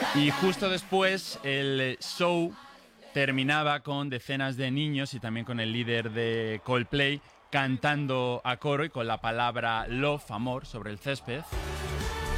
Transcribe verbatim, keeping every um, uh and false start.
Y justo después el show terminaba con decenas de niños y también con el líder de Coldplay cantando a coro y con la palabra love, amor, sobre el césped.